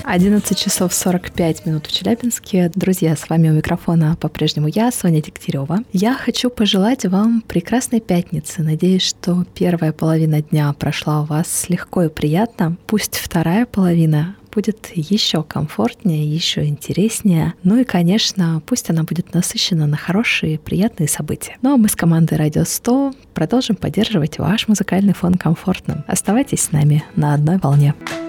11 часов 45 минут в Челябинске. Друзья, с вами у микрофона по-прежнему я, Соня Дегтярева. Я хочу пожелать вам прекрасной пятницы. Надеюсь, что первая половина дня прошла у вас легко и приятно. Пусть вторая половина будет еще комфортнее, еще интереснее. Ну и, конечно, пусть она будет насыщена на хорошие, приятные события. Ну а мы с командой Радио 100 продолжим поддерживать ваш музыкальный фон комфортным. Оставайтесь с нами на одной волне.